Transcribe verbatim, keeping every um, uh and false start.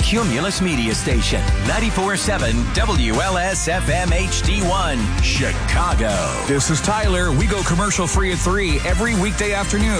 Cumulus Media Station, ninety-four point seven W L S F M H D one, Chicago. This is Tyler. We go commercial free at three every weekday afternoon.